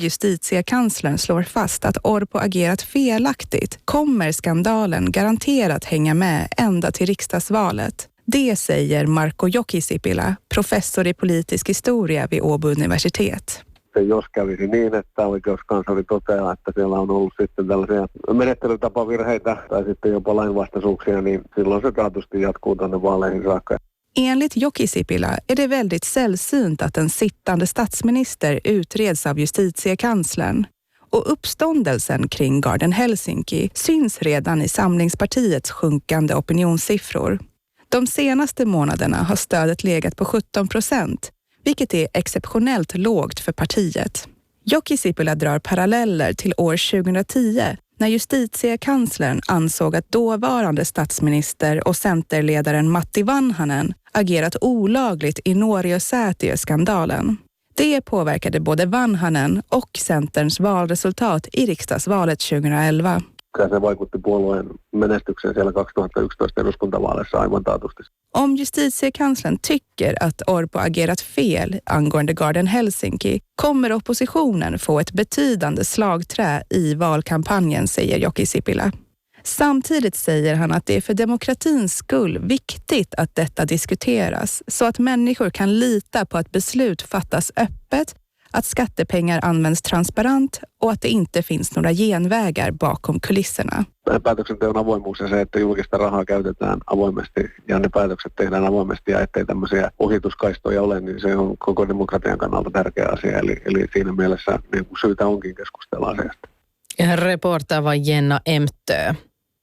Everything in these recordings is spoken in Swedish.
Justitiekanslern slår fast att Orpo agerat felaktigt kommer skandalen garanterat hänga med ända till riksdagsvalet. Det säger Marko Jokisipilä, professor i politisk historia vid Åbo universitet. Jos kävisi niin, että oikeuskansleri toteaa, että siellä on ollut sitten tällaisia menettelytapavirheitä tai sitten jopa lainvastaisuuksia, niin silloin se taatusti jatkuu tänne vaaleihin saakka. Enligt Jokisipilä är det väldigt sällsynt att en sittande statsminister utreds av justitiekanslern. Och uppståndelsen kring Garden Helsinki syns redan i Samlingspartiets sjunkande opinionssiffror. De senaste månaderna har stödet legat på 17%, vilket är exceptionellt lågt för partiet. Jokisipilä drar paralleller till år 2010 när justitiekanslern ansåg att dåvarande statsminister och centerledaren Matti Vanhanen agerat olagligt i Nuoriosäätiö-skandalen. Det påverkade både Vanhanen och Centerns valresultat i riksdagsvalet 2011. Se vaikutti puolueen menestykseen siellä 2011 eduskuntavaaleissa aivan taatusti. Om justitiekanslern tycker att Orpo agerat fel angående Garden Helsinki kommer oppositionen få ett betydande slagträ i valkampanjen, säger Jokisipilä. Samtidigt säger han att det är för demokratins skull viktigt att detta diskuteras så att människor kan lita på att beslut fattas öppet, att skattepengar används transparent och att det inte finns några genvägar bakom kulisserna. Päätöksenteon avoimuus ja se, että julkista rahaa käytetään avoimesti ja ne päätökset tehdään avoimesti ja ettei tämmöisiä ohituskaistoja ole, niin se on koko demokratian kannalta tärkeä asia. Eli siinä mielessä niin syytä onkin keskustella asiasta. Reporter var Jenna Emtö.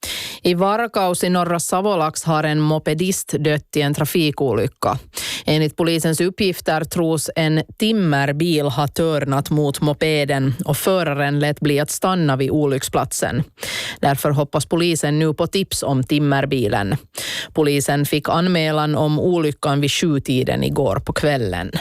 I Varkaus i norra Savolax har en mopedist dött i en trafikolycka. Enligt polisens uppgifter tros en timmerbil ha törnat mot mopeden och föraren lät bli att stanna vid olycksplatsen. Därför hoppas polisen nu på tips om timmerbilen. Polisen fick anmälan om olyckan vid 7-tiden igår på kvällen.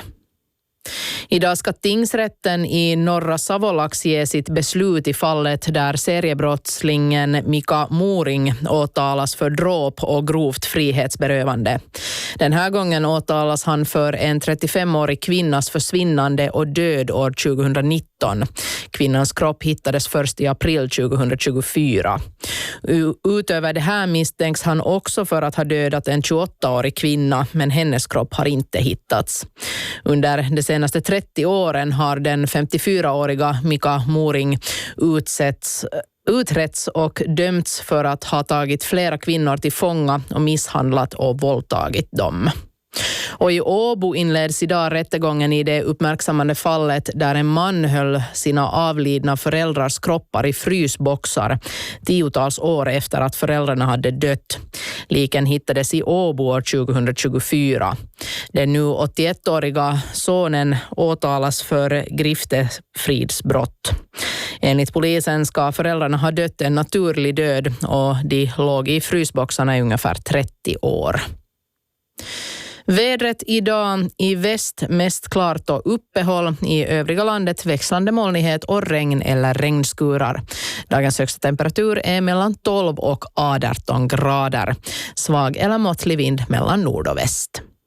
Idag ska tingsrätten i norra Savolax ge sitt beslut i fallet där seriebrottslingen Mika Moring åtalas för dråp och grovt frihetsberövande. Den här gången åtalas han för en 35-årig kvinnas försvinnande och död år 2019. Kvinnans kropp hittades först i april 2024. Utöver det här misstänks han också för att ha dödat en 28-årig kvinna, men hennes kropp har inte hittats. Under de senaste 30 åren har den 54-åriga Mika Moring utretts och dömts för att ha tagit flera kvinnor till fånga och misshandlat och våldtagit dem. Och i Åbo inleds idag rättegången i det uppmärksammande fallet där en man höll sina avlidna föräldrars kroppar i frysboxar 10-tals år efter att föräldrarna hade dött. Liken hittades i Åbo år 2024. Den nu 81-åriga sonen åtalas för griftefridsbrott. Enligt polisen ska föräldrarna ha dött en naturlig död och de låg i frysboxarna i ungefär 30 år. Vädret idag i väst mest klart och uppehåll. I övriga landet växlande molnighet och regn eller regnskurar. Dagens högsta temperatur är mellan 12 och 18 grader. Svag eller måttlig vind mellan nord och väst.